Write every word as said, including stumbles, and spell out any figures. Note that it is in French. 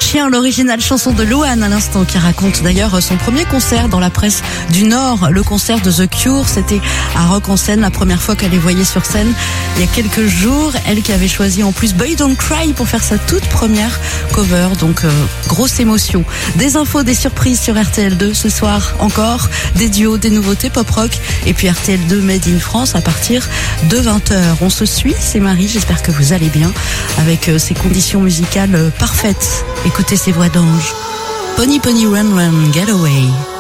chien, l'originale chanson de Louane à l'instant, qui raconte d'ailleurs son premier concert dans la presse du Nord, le concert de The Cure. C'était à Rock en Seine, la première fois qu'elle les voyait sur scène il y a quelques jours. Elle qui avait choisi en plus Boy Don't Cry pour faire sa toute première cover, donc euh, grosse émotion. Des infos, des surprises sur R T L deux ce soir encore, des duos, des nouveautés pop rock et puis R T L deux Made in France à partir de vingt heures. On se suit, c'est Marie, j'espère que vous allez bien avec euh, ces conditions musicales euh, parfaites. Écoutez ces voix d'ange. Pony Pony Run Run Get Away.